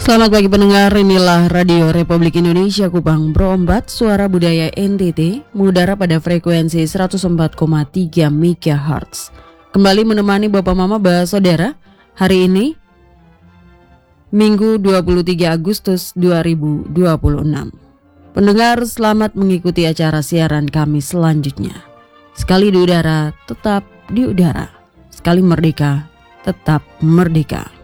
Selamat pagi pendengar, inilah Radio Republik Indonesia Kupang Berombat, suara budaya NTT, mengudara pada frekuensi 104,3 MHz. Kembali menemani Bapak Mama Saudara, hari ini Minggu 23 Agustus 2026. Pendengar, selamat mengikuti acara siaran kami selanjutnya. Sekali di udara, tetap di udara. Sekali merdeka, tetap merdeka.